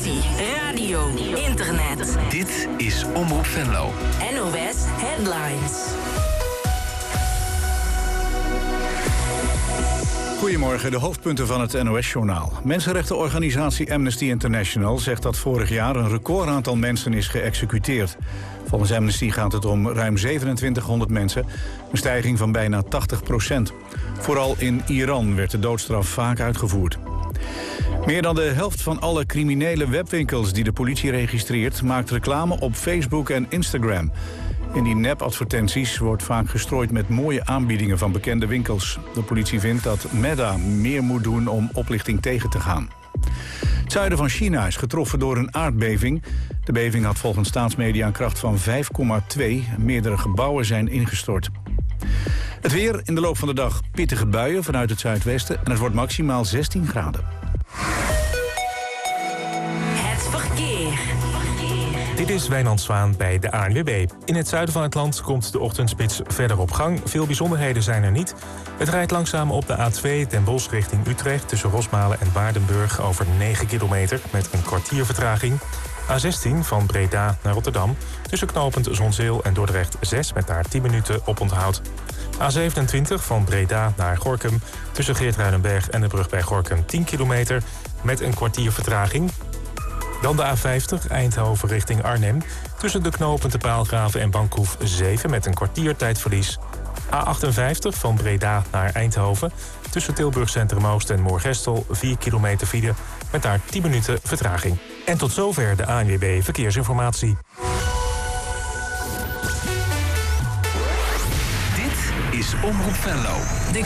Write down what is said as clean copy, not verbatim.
televisie, radio, internet. Dit is Omroep Venlo. NOS Headlines. Goedemorgen, de hoofdpunten van het NOS-journaal. Mensenrechtenorganisatie Amnesty International zegt dat vorig jaar een recordaantal mensen is geëxecuteerd. Volgens Amnesty gaat het om ruim 2700 mensen, een stijging van bijna 80%. Vooral in Iran werd de doodstraf vaak uitgevoerd. Meer dan de helft van alle criminele webwinkels die de politie registreert maakt reclame op Facebook en Instagram. In die nepadvertenties wordt vaak gestrooid met mooie aanbiedingen van bekende winkels. De politie vindt dat Meta meer moet doen om oplichting tegen te gaan. Het zuiden van China is getroffen door een aardbeving. De beving had volgens staatsmedia een kracht van 5,2. Meerdere gebouwen zijn ingestort. Het weer in de loop van de dag pittige buien vanuit het zuidwesten en het wordt maximaal 16 graden. Het verkeer. Dit is Wijnand Zwaan bij de ANWB. In het zuiden van het land komt de ochtendspits verder op gang. Veel bijzonderheden zijn er niet. Het rijdt langzaam op de A2 Den Bosch richting Utrecht tussen Rosmalen en Waardenburg over 9 kilometer met een kwartier vertraging. A16 van Breda naar Rotterdam tussen knooppunt Zonzeel en Dordrecht 6 met daar 10 minuten oponthoud. A27 van Breda naar Gorinchem tussen Geertruidenberg en de brug bij Gorinchem 10 kilometer met een kwartier vertraging. Dan de A50 Eindhoven richting Arnhem tussen de knooppunten Paalgraven en Bankhoef 7 met een kwartier tijdverlies. A58 van Breda naar Eindhoven tussen Tilburg Centrum Oost en Moorgestel 4 kilometer file met daar 10 minuten vertraging. En tot zover de ANWB Verkeersinformatie. Dit is Omroep Venlo.